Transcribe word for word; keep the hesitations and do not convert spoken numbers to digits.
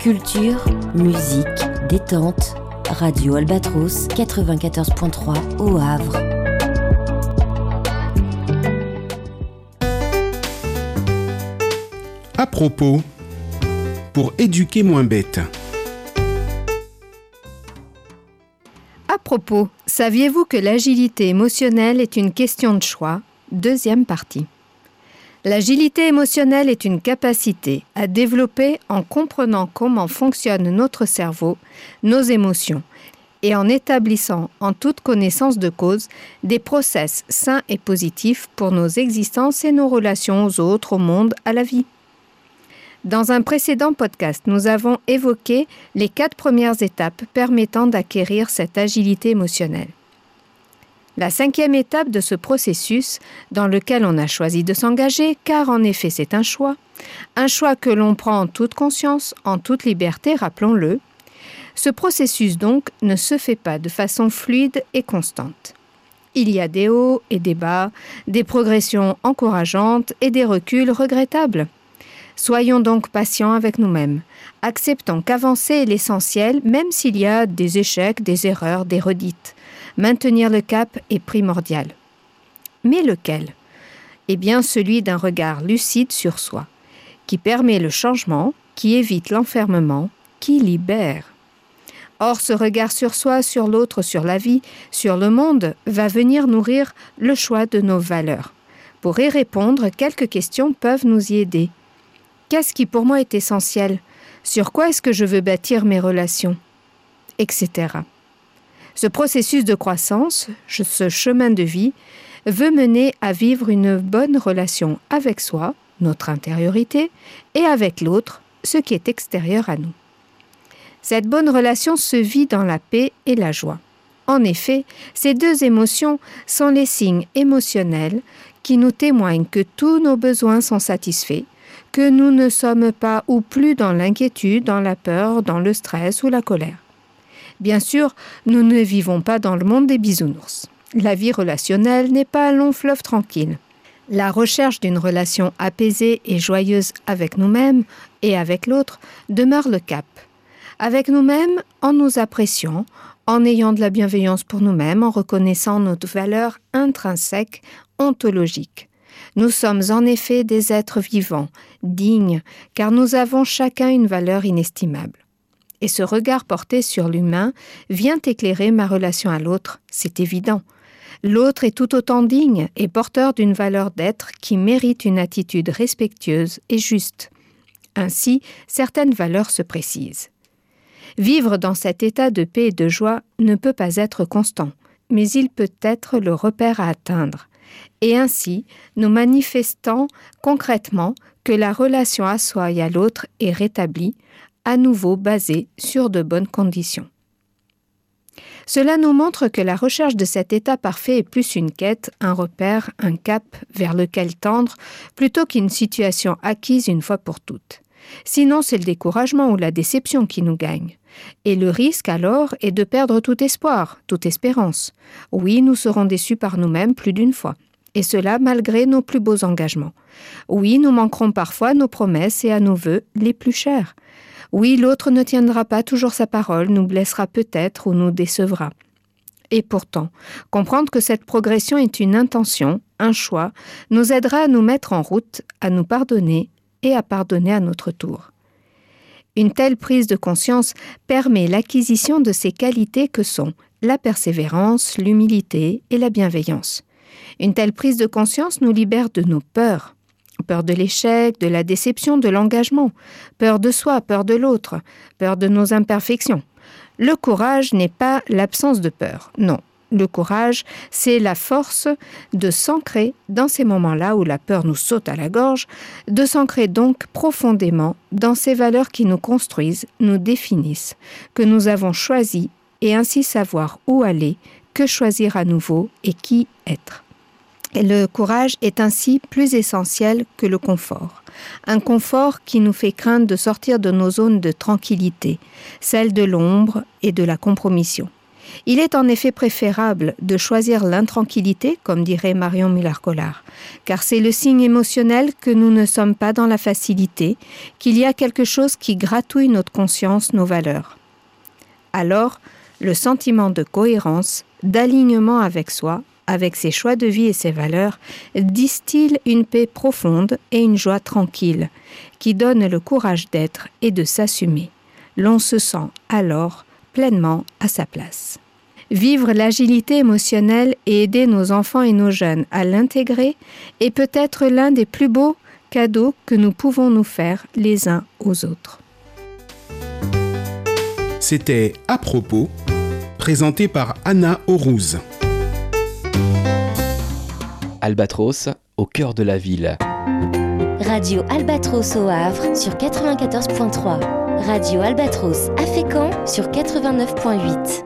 Culture, musique, détente, Radio Albatros quatre-vingt-quatorze virgule trois au Havre. À propos, pour éduquer moins bête. À propos, saviez-vous que l'agilité émotionnelle est une question de choix ? Deuxième partie. L'agilité émotionnelle est une capacité à développer en comprenant comment fonctionne notre cerveau, nos émotions, et en établissant en toute connaissance de cause des process sains et positifs pour nos existences et nos relations aux autres, au monde, à la vie. Dans un précédent podcast, nous avons évoqué les quatre premières étapes permettant d'acquérir cette agilité émotionnelle. La cinquième étape de ce processus, dans lequel on a choisi de s'engager, car en effet c'est un choix, un choix que l'on prend en toute conscience, en toute liberté, rappelons-le. Ce processus donc ne se fait pas de façon fluide et constante. Il y a des hauts et des bas, des progressions encourageantes et des reculs regrettables. Soyons donc patients avec nous-mêmes. Acceptons qu'avancer est l'essentiel, même s'il y a des échecs, des erreurs, des redites. Maintenir le cap est primordial. Mais lequel ? Eh bien, celui d'un regard lucide sur soi, qui permet le changement, qui évite l'enfermement, qui libère. Or, ce regard sur soi, sur l'autre, sur la vie, sur le monde, va venir nourrir le choix de nos valeurs. Pour y répondre, quelques questions peuvent nous y aider. Qu'est-ce qui pour moi est essentiel ? Sur quoi est-ce que je veux bâtir mes relations ? Etc. Ce processus de croissance, ce chemin de vie, veut mener à vivre une bonne relation avec soi, notre intériorité, et avec l'autre, ce qui est extérieur à nous. Cette bonne relation se vit dans la paix et la joie. En effet, ces deux émotions sont les signes émotionnels qui nous témoignent que tous nos besoins sont satisfaits, que nous ne sommes pas ou plus dans l'inquiétude, dans la peur, dans le stress ou la colère. Bien sûr, nous ne vivons pas dans le monde des bisounours. La vie relationnelle n'est pas un long fleuve tranquille. La recherche d'une relation apaisée et joyeuse avec nous-mêmes et avec l'autre demeure le cap. Avec nous-mêmes, en nous appréciant, en ayant de la bienveillance pour nous-mêmes, en reconnaissant notre valeur intrinsèque, ontologique. Nous sommes en effet des êtres vivants, dignes, car nous avons chacun une valeur inestimable. Et ce regard porté sur l'humain vient éclairer ma relation à l'autre, c'est évident. L'autre est tout autant digne et porteur d'une valeur d'être qui mérite une attitude respectueuse et juste. Ainsi, certaines valeurs se précisent. Vivre dans cet état de paix et de joie ne peut pas être constant, mais il peut être le repère à atteindre. Et ainsi, nous manifestons concrètement que la relation à soi et à l'autre est rétablie, à nouveau basée sur de bonnes conditions. Cela nous montre que la recherche de cet état parfait est plus une quête, un repère, un cap vers lequel tendre, plutôt qu'une situation acquise une fois pour toutes. Sinon, c'est le découragement ou la déception qui nous gagne. Et le risque alors est de perdre tout espoir, toute espérance. Oui, nous serons déçus par nous-mêmes plus d'une fois. Et cela malgré nos plus beaux engagements. Oui, nous manquerons parfois nos promesses et à nos vœux les plus chers. Oui, l'autre ne tiendra pas toujours sa parole, nous blessera peut-être ou nous décevra. Et pourtant, comprendre que cette progression est une intention, un choix, nous aidera à nous mettre en route, à nous pardonner et à pardonner à notre tour. Une telle prise de conscience permet l'acquisition de ces qualités que sont la persévérance, l'humilité et la bienveillance. Une telle prise de conscience nous libère de nos peurs. Peur de l'échec, de la déception, de l'engagement, peur de soi, peur de l'autre, peur de nos imperfections. Le courage n'est pas l'absence de peur, non. Le courage, c'est la force de s'ancrer dans ces moments-là où la peur nous saute à la gorge, de s'ancrer donc profondément dans ces valeurs qui nous construisent, nous définissent, que nous avons choisies et ainsi savoir où aller, que choisir à nouveau et qui être. Et le courage est ainsi plus essentiel que le confort. Un confort qui nous fait craindre de sortir de nos zones de tranquillité, celles de l'ombre et de la compromission. Il est en effet préférable de choisir l'intranquillité, comme dirait Marion Muller-Collard, car c'est le signe émotionnel que nous ne sommes pas dans la facilité, qu'il y a quelque chose qui gratouille notre conscience, nos valeurs. Alors, le sentiment de cohérence, d'alignement avec soi, avec ses choix de vie et ses valeurs, distille une paix profonde et une joie tranquille, qui donne le courage d'être et de s'assumer. L'on se sent alors pleinement à sa place. Vivre l'agilité émotionnelle et aider nos enfants et nos jeunes à l'intégrer est peut-être l'un des plus beaux cadeaux que nous pouvons nous faire les uns aux autres. C'était À propos, présenté par Anna Aurouz. Albatros, au cœur de la ville. Radio Albatros au Havre sur quatre-vingt-quatorze point trois. Radio Albatros à Fécamp sur quatre-vingt-neuf point huit.